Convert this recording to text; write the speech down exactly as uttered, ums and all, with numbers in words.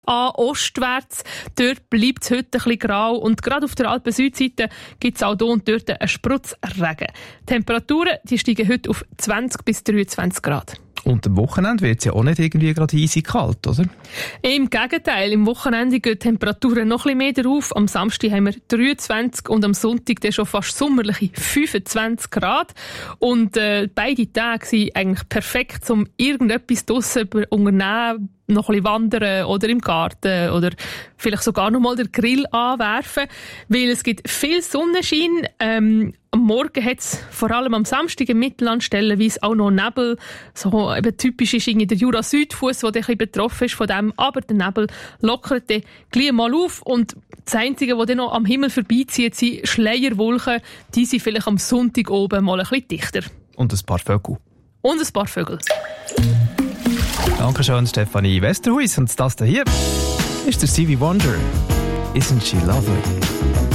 an ostwärts. Dort bleibt es heute ein bisschen grau und gerade auf der Alpen-Südseite gibt es auch hier und dort einen Spritzregen. Die Temperaturen die steigen heute auf zwanzig bis dreiundzwanzig Grad. Und am Wochenende wird es ja auch nicht irgendwie gerade easy kalt, oder? Im Gegenteil, im Wochenende gehen die Temperaturen noch ein bisschen mehr rauf. Am Samstag haben wir dreiundzwanzig und am Sonntag dann schon fast sommerliche fünfundzwanzig Grad. Und äh, beide Tage sind eigentlich perfekt, um irgendetwas draussen zu unternehmen, noch ein bisschen wandern oder im Garten oder vielleicht sogar noch mal den Grill anwerfen, weil es gibt viel Sonnenschein. Ähm, am Morgen hat es vor allem am Samstag im Mittelland stellenweise auch noch Nebel. So eben typisch ist irgendwie der Jura-Südfuss, der ein bisschen betroffen ist von dem. Aber der Nebel lockert dann gleich mal auf. Und das Einzige, was dann noch am Himmel vorbeizieht, sind Schleierwolken. Die sind vielleicht am Sonntag oben mal ein bisschen dichter. Und ein paar Vögel. Und ein paar Vögel. Dankeschön, Stefanie Westerhuis. Und das hier ist der Stevie Wonder. Isn't she lovely?